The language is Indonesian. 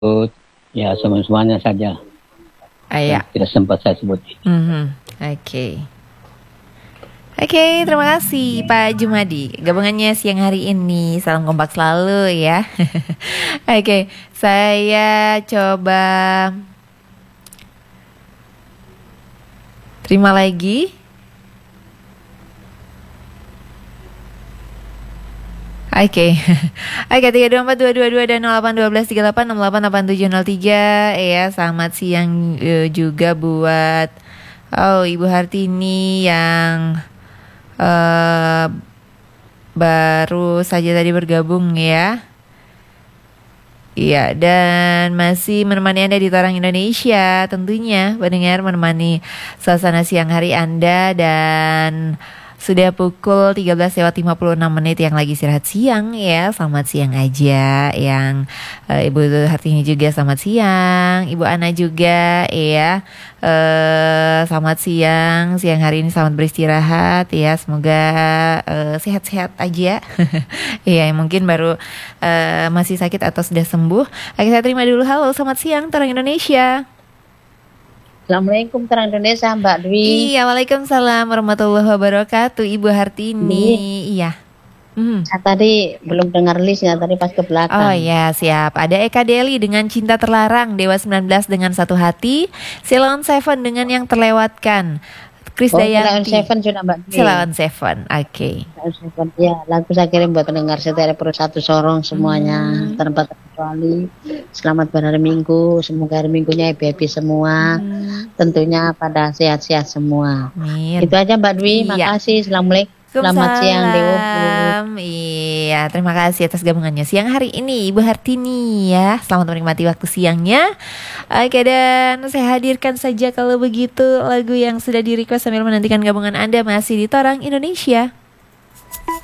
Ya, semuanya saja Ya. yang tidak sempat saya sebut. Oke. Oke, terima kasih Pak Jumadi. Gabungannya siang hari ini. Salam kompak selalu ya. Oke, saya coba terima lagi. Oke, oke, 324222 dan 081238688703 ya. Selamat siang juga buat Ibu Hartini yang baru saja tadi bergabung ya. Iya, dan masih menemani Anda di Torang Indonesia tentunya, pendengar, menemani suasana siang hari Anda. Dan sudah pukul 13:56 yang lagi istirahat siang ya. Selamat siang aja yang Ibu Hartini juga selamat siang, Ibu Ana juga ya. Selamat siang hari ini selamat beristirahat ya. Semoga sehat-sehat aja. Iya, yang mungkin baru masih sakit atau sudah sembuh. Oke, saya terima dulu. Halo, selamat siang Torang Indonesia. Assalamualaikum Terang Indonesia, Mbak Dwi. Iya, waalaikumsalam warahmatullahi wabarakatuh, Ibu Hartini. Iya. Saya tadi belum dengar listnya, tadi pas ke belakang. Oh ya, siap. Ada Eka Deli dengan Cinta Terlarang, Dewa 19 dengan Satu Hati, Silon Seven dengan Yang Terlewatkan, Krisdayanti. Silon Seven sudah Mbak Dwi. Silon Seven, oke. Ya, lagu saya kirim buat pendengar setia Pro Satu Sorong semuanya, tanpa terkecuali. Selamat berhari Minggu, semoga hari Minggunya happy semua. Tentunya pada sehat-sehat semua. Amin. Itu aja Mbak Dwi, makasih. Assalamualaikum. Selamat siang Dewo. Iya, terima kasih atas gabungannya siang hari ini Ibu Hartini ya. Selamat menikmati waktu siangnya. Oke, dan saya hadirkan saja kalau begitu lagu yang sudah di request sambil menantikan gabungan Anda masih di Torang Indonesia.